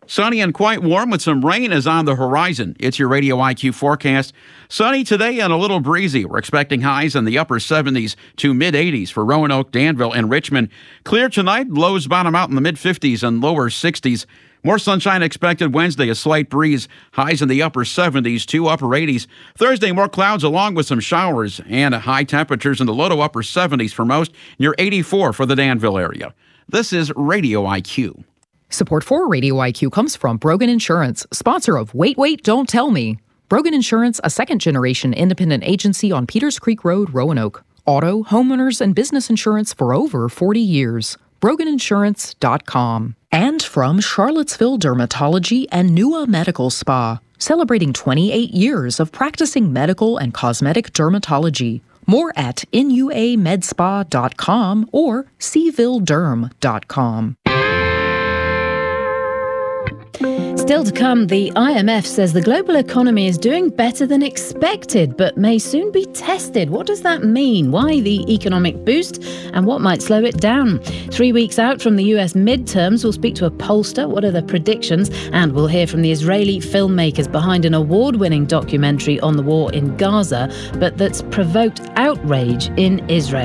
Sunny and quite warm with some rain is on the horizon. It's your Radio IQ forecast. Sunny today and a little breezy. We're expecting highs in the upper 70s to mid-80s for Roanoke, Danville, and Richmond. Clear tonight, lows bottom out in the mid-50s and lower 60s. More sunshine expected Wednesday, a slight breeze. Highs in the upper 70s to upper 80s. Thursday, more clouds along with some showers and high temperatures in the low to upper 70s for most, near 84 for the Danville area. This is Radio IQ. Support for Radio IQ comes from Brogan Insurance, sponsor of Wait, Don't Tell Me. Brogan Insurance, a second-generation independent agency on Peters Creek Road, Roanoke. Auto, homeowners, and business insurance for over 40 years. BroganInsurance.com. And from Charlottesville Dermatology and Nua Medical Spa, celebrating 28 years of practicing medical and cosmetic dermatology. More at nuamedspa.com or sevillederm.com. Still to come, the IMF says the global economy is doing better than expected, but may soon be tested. What does that mean? Why the economic boost? And what might slow it down? 3 weeks out from the US midterms, we'll speak to a pollster. What are the predictions? And we'll hear from the Israeli filmmakers behind an award-winning documentary on the war in Gaza, but that's provoked outrage in Israel.